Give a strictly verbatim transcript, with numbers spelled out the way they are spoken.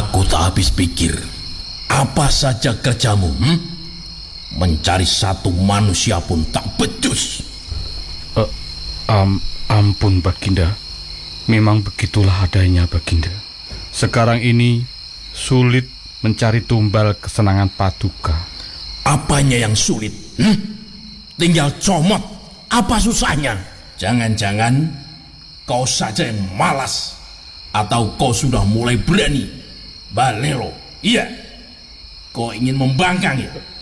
Aku tak habis pikir. Apa saja kerjamu, hmm? Mencari satu manusia pun tak becus. Uh, um, ampun Baginda. Memang begitulah adanya Baginda. Sekarang ini sulit mencari tumbal kesenangan Paduka. Apanya yang sulit? Hmm? Tinggal comot. Apa susahnya? Jangan-jangan kau saja yang malas. Atau kau sudah mulai berani? Balero, iya. Kau ingin membangkang ya?